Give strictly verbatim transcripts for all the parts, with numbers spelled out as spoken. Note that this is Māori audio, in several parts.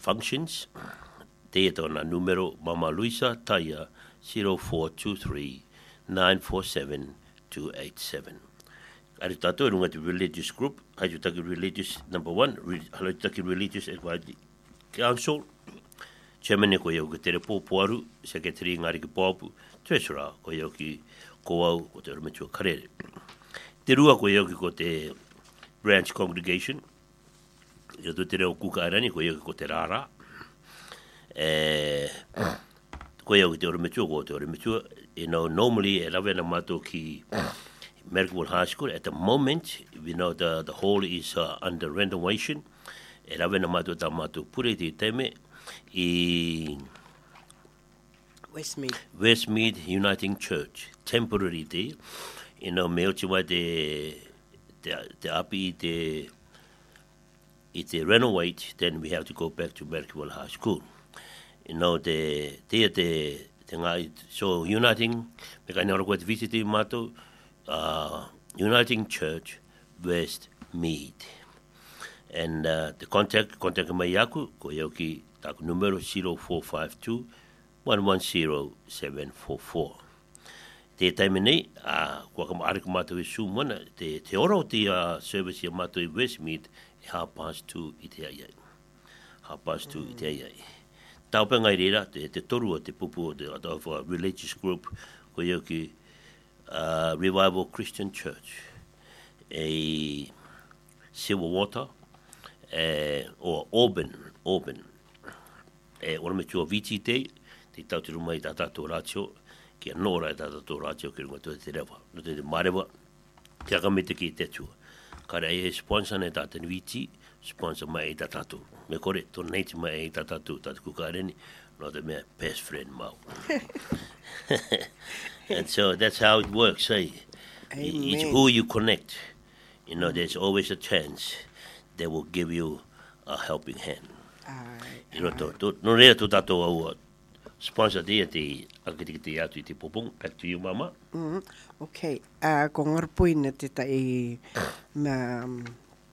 functions. Te e tōna numero Mama Luisa taia zero four two three nine four seven two eight seven. Ari tātou e runga te religious group, hai tu taki religious number one, hai tu taki religious advisory council, chairman e ko iau ki tere pōpuaru, secretary ngāri ki pōpu, treasurer ko iau ki koau o te Oramatua Karere. Te rua ko iau ki ko te branch congregation, ia tu te reo kuka arani ko iau ki ko te rara, e, ko iau ki te Oramatua ko te Oramatua, you know, normally e lawe na mātou ki Merrickville High School. At the moment, we know the, the hall is uh, under renovation. E lawe na mātou tā mātou pure te teme i Westmead. Westmead Uniting Church, temporary te, you know, me ochi wai te, te, te api i te, i te renovate, then we have to go back to Merrickville High School. You know, te, te, te, te ngā, so Uniting, me kai nara koe te visite i mātou, uh, Uniting Church, Westmead. And uh, the contact, contact mai aku, ko iau ki taku numero zero four five two one one zero seven four four. Te taime nei, uh, kua ka maare ka mātou e sū mana, te, te ora o te uh, service i mātou i Westmead, e half past two i te aiai. Half past two mm. i te aiai. Tau pe ngai reira, te, te toru o te pupu o te of a religious group, ko iau ki uh, Revival Christian Church, e Silverwater, e, o Auburn, Auburn, e Oramatua Viti te, te tau te rumai tā tātou rātio, ki a nora e tā tātou rātio ki runga tō te rewa, no te te marewa, te akamete ki te tua. Kare e sponsor ne tā tani Viti, sponsor mai e tā tātou. Me kore, tō neiti mai e tā tātou, tātou kukareni, no te mea best friend mau. And so that's how it works, eh? Amen. It's who you connect. You know, there's always a chance they will give you a helping hand. Ai, You know, to, to, no rea tō tātou au sponsor te te akitiki atu i te popong. Back to you, Mama. Mm, okay. Uh, ko ngarpuina te tai um,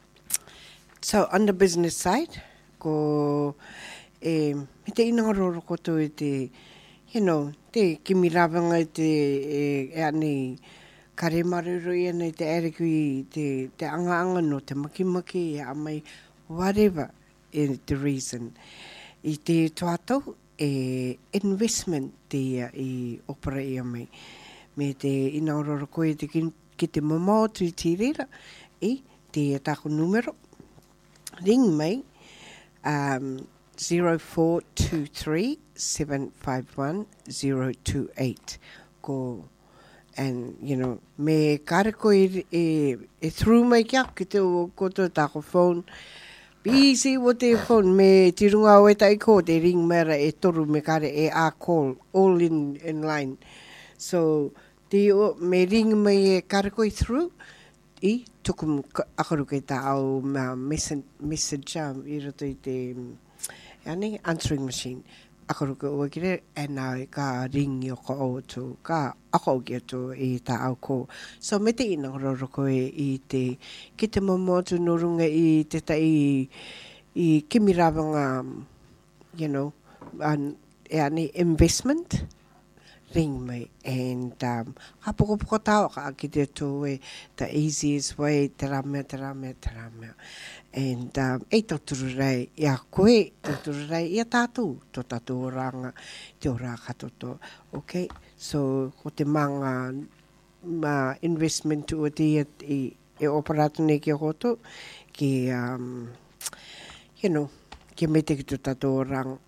so on the business side, ko e me te inaroro ko to i te, you know, te kimirawanga i te e, e ane kare maruru i ane te ereku i te, te anga-anga no te makimaki e amai whatever is the reason. I te toatau e investment te ia i opera i amai. Me te inaurora koe te ki, ki te mamao tui tirera i te tako numero. Ring mai um, zero four two three seven five one zero two eight. Ko, and, you know, me kare koe e, e, e through mai kia ki te o koto tako phone. Easy wo te phone me tirunga o e tai ko te ring mera e toru me kare e a call all in in line. So te o me ring mai e kare koe through I tukum akaru kei ta au ma message message I roto I te yani answering machine. Akaru ko o kire e nā ka ring I o ko o tu ka ako ki atu I ta au ko. So me te ina roro koe I te ki te mamotu norunga I te ta I I kimirawanga, you know, an yani investment ring me and um hapoko poko tau ka ki te to e the easiest way te rame te rame te rame and um e to turei ia koe to turei ia tatu to tatu oranga te ora katoto. Okay, so ko te manga ma investment to te e e operato ne ki hoto ki um you know ki mete ki to tatu oranga.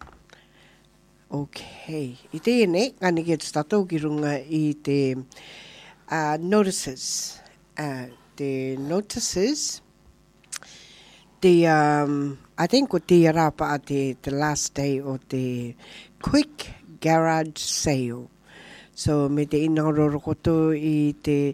Okay. I te ene, ngani ke tatou ki runga I te uh, notices. Uh, the notices, the, um, I think o te rapa a te, the last day o te quick garage sale. So me te inaroro koto I te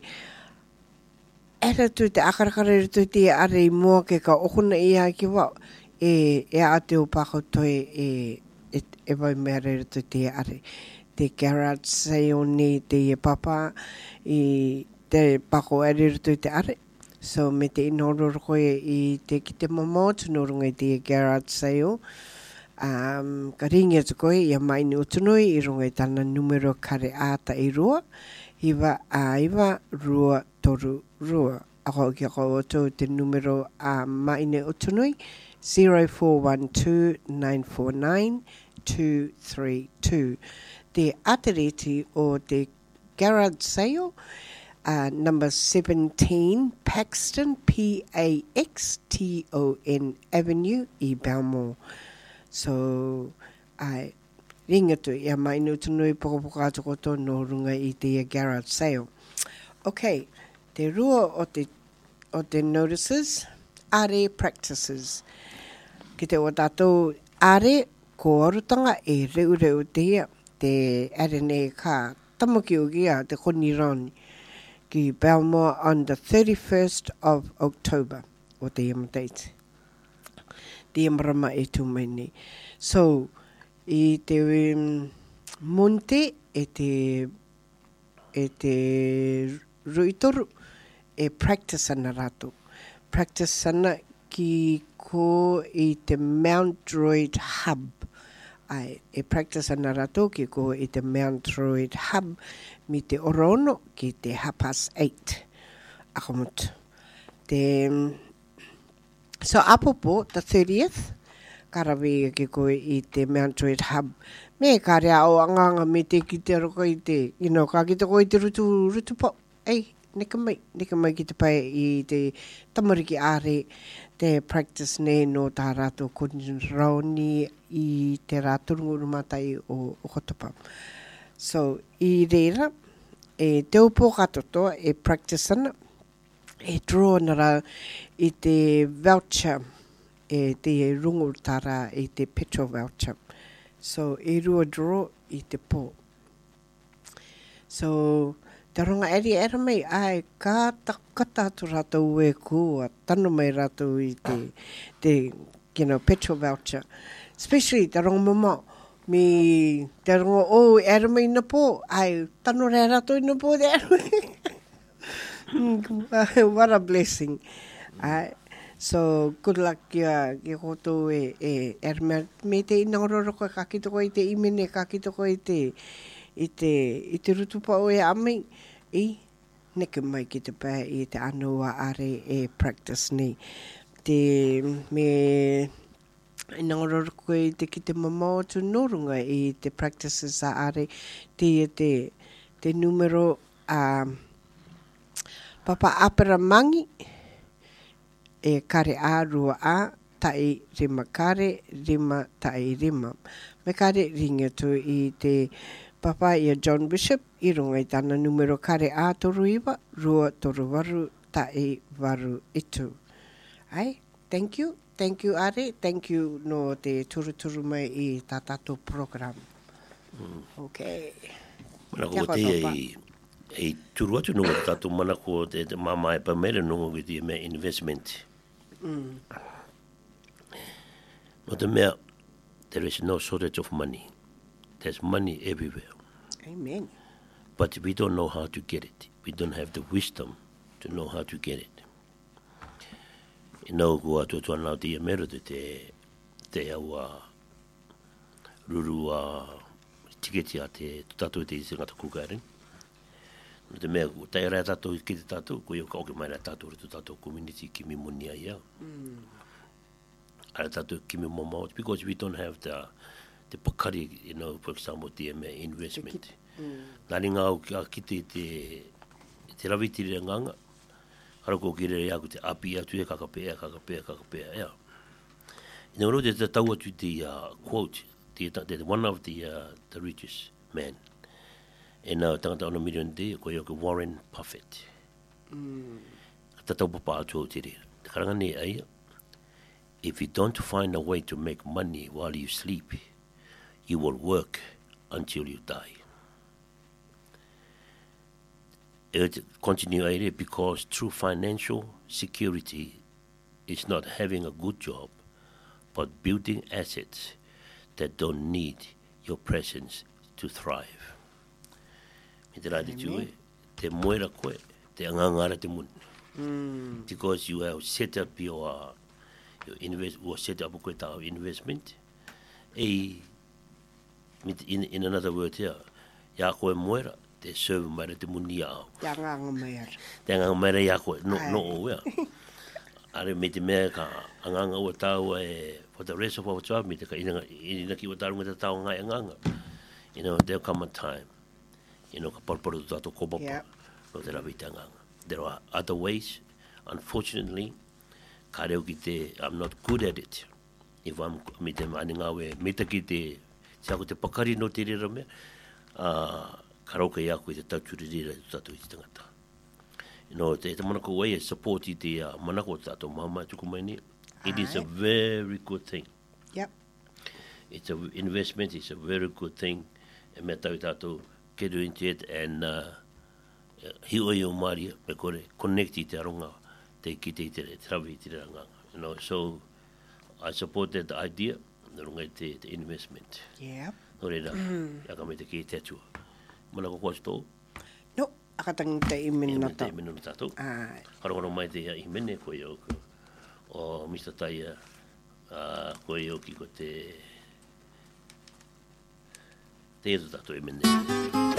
era tu te akarakare tu te are I mua ke ka okuna ia ki wau. E, e a te upako toi e e, e vai mea re to te are. Te garage sale ni te papa I te pako e re to te are. So me te inoro koe I te ki te mamo tunurunga I te garage sale. Um, ka ringi atu koe ia mai ni utunui i runga i tana numero kare ata i rua. Iwa a iwa rua toru rua. Ako ki ako oto te numero a mai ni utunui zero four one two nine four nine two three two. Te atereti o te garage sale. Uh, number seventeen Paxton, P A X T O N Avenue, i Belmore. So, I ringa tu ia mai no tunui poko poko atu koto no runga i te garage sale. Okay, te rua o te, o te notices, are practices. Ki te o tātou are ko orutanga e reu reu te ia, te arene ka tamuki o gia te konironi. Ki Belmore on the thirty-first of October, o te iama date. Te iama rama e tu mai. So, i te um, monte, e te, e te ruitoru, e practice ana rato. Practice ana ki ko i te Mount Druitt Hub. Ai, e practice ana rato ki ko i te Mount Druitt Hub, mi te orono ki te half past eight. Akamut. Te, so apopo, the thirtieth, karawi ki ko i te Mount Druitt Hub. Me kare au anganga me te ki te roko i te, you know, ka ki te ko i te rutu, rutu po. Ei, nika mai, nika mai ki te pai i te tamariki are, te practice ne no tā rato konironi i te rāturungu rumatai o, o Kotopa. So, i reira, e te upo katoto, e practice ana, e draw nara i te voucher, e te rungu tara i te petrol voucher. So, e rua draw i te po. So, te ronga eri era mai, ai, ka takata atu rātou e kua, tanu mai rātou i te, te, you know, petrol voucher. Especially te ronga mama, mi te ronga, oh, era mai na po, ai, tanu rea rātou i na po, te era mai. What a blessing. Ai, so, good luck kia, kia koto e, e, era mai, me te inauroro koe, ka kitoko i te imene, ka kitoko i te, i te, i te rutupa o e amei, i neke mai ki te pā i te anua are e practice ni. Te me inangororo koe i te ki te mamao tu norunga i te practices a are te te, te numero a uh, Papa Apera Mangi e kare a rua a tai rima kare rima tai rima. Me kare ringa tu i te Papa ia John Bishop i runga i tana numero kare a toru iwa, rua toru waru tai waru itu. Ai, thank you, thank you Are, thank you no te turu turu mai i tā tātou program. Mm. Okay. Mana ko te i, i turu atu nunga tātou mana ko te, te mama e pamere nunga with the investment. Mm. No te mea, there is no shortage of money. There's money everywhere. Amen. But we don't know how to get it. We don't have the wisdom to know how to get it. I nau kua tuatua nau te mero te te aua ruru a tiketi a te tātou te isi ngata kukairin. No te mea, tai rea tātou ki te tātou, ko iau ka oke mai rea tātou re tu tātou community ki mi monia ia. Mm. Ara tātou ki mi momao, because we don't have the te pakari, you know, for example, te me investment. Mm. Nani ngā au ki te te, te rawitiri nganga, hara ko kire rea ku te api atu e kakapea, kakapea, kakapea, ea. Ina uro te te tau atu te uh, quote, te, te one of the, uh, the richest man. E nā tangata ona million te, ko iau ke Warren Buffett. Mm. Ta tau papa atu au te rea. Te karanga ne aia, if you don't find a way to make money while you sleep, you will work until you die. It continue because true financial security is not having a good job, but building assets that don't need your presence to thrive. Me te rāte tue, te moera koe, te angangara te mun. Mm. Because you have set up your, uh, your invest, or set up koe tau investment, e in, in another word here, ia koe moera, te serve mai te muni au. Te anganga mea. Te anganga mea ia koe, no, no o wea. Are me te mea ka anganga ua tau e, for the rest of our job, me te ka ina, ina ki ua tarunga te tau ngai anganga. You know, there'll come a time, you know, ka parparo tu tato kopapa, yeah. No te rawi te anganga. There are other ways, unfortunately, ka reo ki te, I'm not good at it. If I'm, me te maani ngā we, me te ki te, te ako te pakari no te rira mea, uh, ka rauka i ako i te tauturi rira i tu tato i te tangata. You know, te, te manako wei e support i te uh, manako tato mahama tuku mai ni. It is a very good thing. Yep. It's an investment, it's a very good thing. E mea tau tato keru into it, and uh, hi oi o Māria, me kore, connect i te aronga, te ki te te te rawi i te ranganga. You know, so I support that idea, runga i te, te investment. Yeah. No reira, mm. Ia ka me te ki te atua. Mana ko kua tō? No, akatangi te i mena tau. Te i mena tātou. Ai. Haronga mai te i mene koe o, o mister Taia, uh, koe o ki ko te te eto tātou i mene.